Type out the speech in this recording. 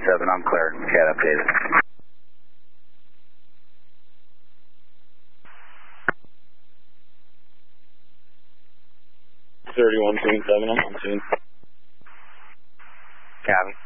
I'm clear. Cat updated. 3127, I'm on scene. Copy.